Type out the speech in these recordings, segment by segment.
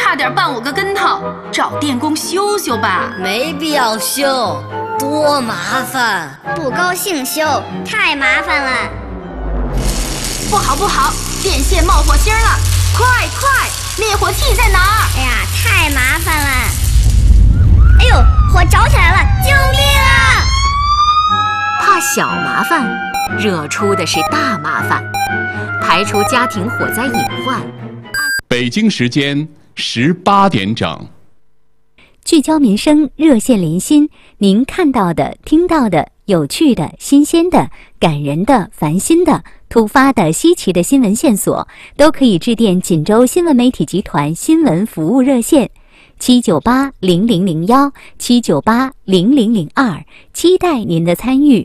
差点绊我个跟头，找电工修修吧。 没必要修，多麻烦。 不高兴修，太麻烦了。 不好不好，电线冒火星了！快，灭火器在哪儿？ 哎呀，太麻烦了！哎呦，火着起来了！救命啊！ 怕小麻烦，惹出的是大麻烦。排除家庭火灾隐患。 北京时间18点整。 聚焦民生，热线连心，您看到的、听到的、有趣的、新鲜的、感人的、烦心的、突发的、稀奇的新闻线索，都可以致电锦州新闻媒体集团新闻服务热线7980001 7980002，期待您的参与。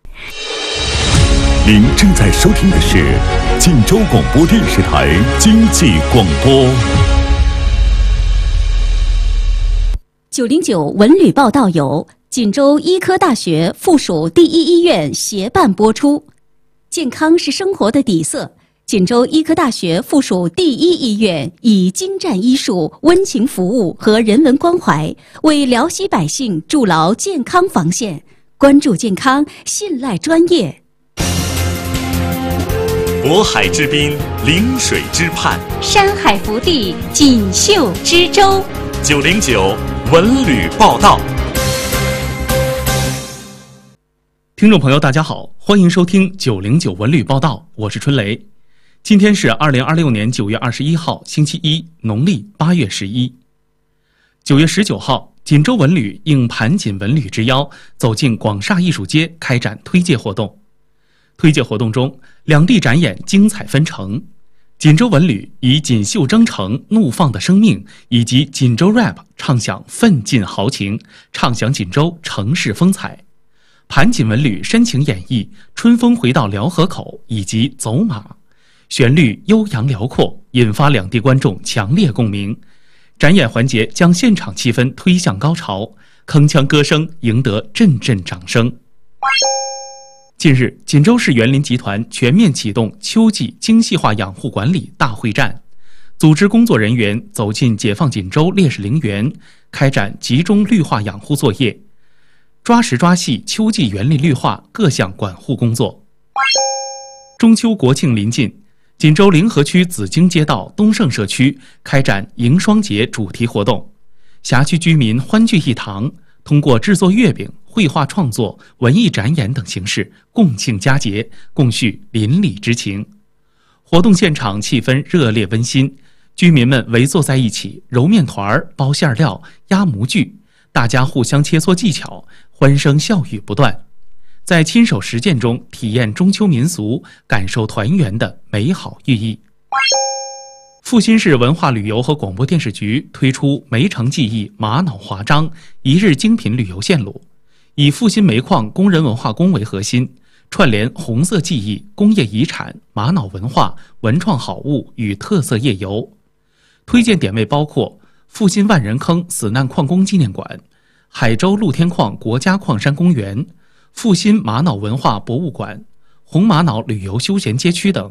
您正在收听的是锦州广播电视台经济广播。 909文旅报道由锦州医科大学附属第一医院协办播出。健康是生活的底色，锦州医科大学附属第一医院以精湛医术、温情服务和人文关怀，为辽西百姓筑牢健康防线。关注健康，信赖专业。 渤海之滨，临水之畔， 山海福地，锦绣之州。 909文旅报道。 听众朋友大家好，欢迎收听909文旅报道，我是春雷。今天是2026年9月21号星期一，农历8月11。9月19号，锦州文旅应盘锦文旅之邀，走进广厦艺术街开展推介活动。推介活动中，两地展演精彩纷呈。锦州文旅以锦绣征程、怒放的生命，以及锦州 rap 唱响奋进豪情，唱响锦州城市风采。盘锦文旅深情演绎《春风回到辽河口》以及《走马》，旋律悠扬辽阔，引发两地观众强烈共鸣。展演环节将现场气氛推向高潮，铿锵歌声赢得阵阵掌声。近日，锦州市园林集团全面启动秋季精细化养护管理大会战，组织工作人员走进解放锦州烈士陵园，开展集中绿化养护作业，抓实抓细秋季园林绿化各项管护工作。中秋国庆临近，锦州灵河区紫荆街道东盛社区开展迎双节主题活动，辖区居民欢聚一堂，通过制作月饼、绘画创作、文艺展演等形式共庆佳节，共叙邻里之情。活动现场气氛热烈温馨，居民们围坐在一起揉面团、包馅料、压模具，大家互相切磋技巧，欢声笑语不断。在亲手实践中体验中秋民俗，感受团圆的美好寓意。阜新市文化旅游和广播电视局推出梅城记忆玛瑙华章一日精品旅游线路，以阜新煤矿工人文化宫为核心，串联红色记忆、工业遗产、玛瑙文化、文创好物与特色夜游。推荐点位包括阜新万人坑死难矿工纪念馆、海州露天矿国家矿山公园、阜新玛瑙文化博物馆、红玛瑙旅游休闲街区等。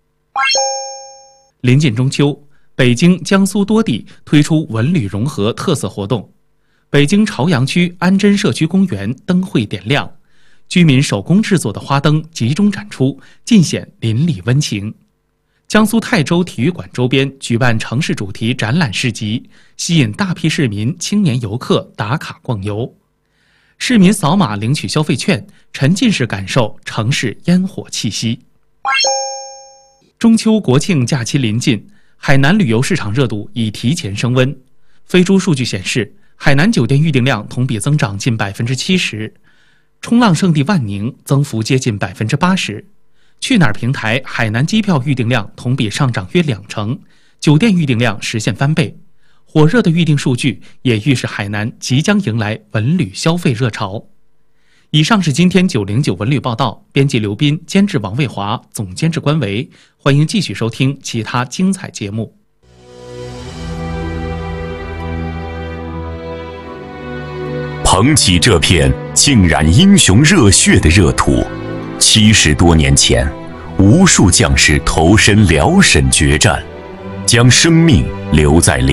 临近中秋，北京、江苏多地推出文旅融合特色活动。北京朝阳区安贞社区公园灯会点亮，居民手工制作的花灯集中展出，尽显邻里温情。江苏泰州体育馆周边举办城市主题展览市集，吸引大批市民、青年游客打卡逛游。市民扫码领取消费券，沉浸式感受城市烟火气息。中秋国庆假期临近，海南旅游市场热度已提前升温。飞猪数据显示，海南酒店预订量同比增长近70%，冲浪圣地万宁增幅接近80%。去哪儿平台海南机票预订量同比上涨约2成，酒店预订量实现翻倍。火热的预订数据也预示海南即将迎来文旅消费热潮。以上是今天909文旅报道，编辑刘斌，监制王卫华，总监制关维。欢迎继续收听其他精彩节目。 捧起这片浸染英雄热血的热土，70多年前，无数将士投身辽沈决战，将生命留在